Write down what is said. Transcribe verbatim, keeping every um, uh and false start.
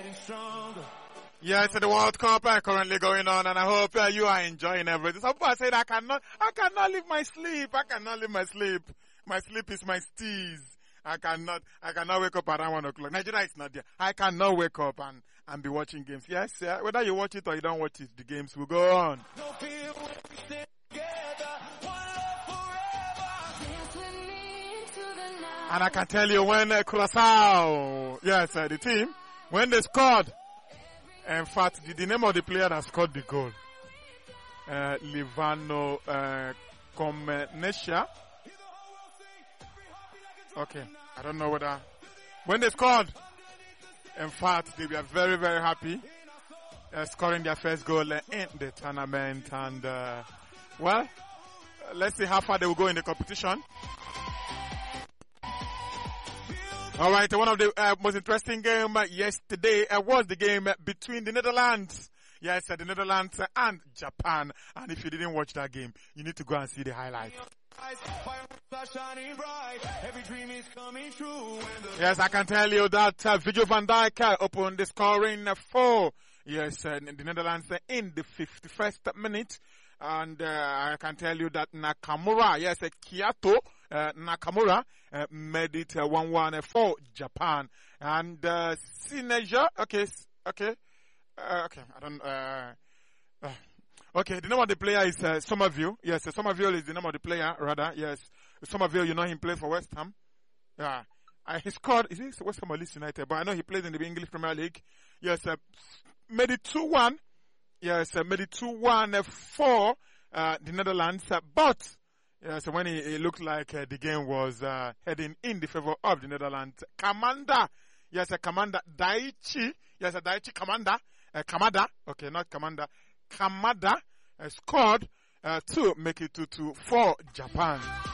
Yes, the World Cup are currently going on, and I hope uh, you are enjoying everything. Some people said, I cannot, I cannot leave my sleep. I cannot leave my sleep. My sleep is my steez. I cannot, I cannot wake up around one o'clock. Nigeria is not there. I cannot wake up and, and be watching games. Yes, yeah, whether you watch it or you don't watch it, the games will go on. And I can tell you when uh, Curaçao, yes, uh, the team, when they scored, in fact, the, the name of the player that scored the goal, uh, Livano uh, Comenesha. Okay, I don't know whether, when they scored, in fact, they were very, very happy, uh, scoring their first goal uh, in the tournament. And, uh, well, uh, let's see how far they will go in the competition. All right, one of the uh, most interesting games uh, yesterday uh, was the game uh, between the Netherlands, yes, uh, the Netherlands uh, and Japan. And if you didn't watch that game, you need to go and see the highlights. Yes, I can tell you that uh, Virgil van Dijk uh, opened the scoring uh, for, yes, uh, the Netherlands uh, in the fifty-first minute. And uh, I can tell you that Nakamura, yes, uh, Kiato uh, Nakamura uh, made it uh, one one uh, for Japan. And uh, Sineja, okay, okay, uh, okay, I don't, uh, uh, okay, the name of the player is uh, Somerville. Yes, uh, Somerville is the name of the player, rather, yes. Somerville, you know him play for West Ham. Yeah, uh, he scored, is he West Ham or Leeds United? But I know he plays in the English Premier League. Yes, uh, made it two one. Yes, uh, made it two one uh, for uh, the Netherlands. Uh, but, yes, when it, it looked like uh, the game was uh, heading in the favor of the Netherlands, Commander, yes, uh, Commander Daichi, yes, uh, Daichi Commander, uh, Kamada, okay, not Commander, Kamada uh, scored uh, to make it two two for Japan.